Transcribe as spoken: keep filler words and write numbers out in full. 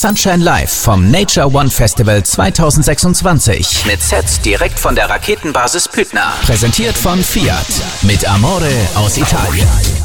Sunshine Live vom Nature One Festival zweitausendsechsundzwanzig mit Sets direkt von der Raketenbasis Püttner. Präsentiert von Fiat mit Amore aus Italien.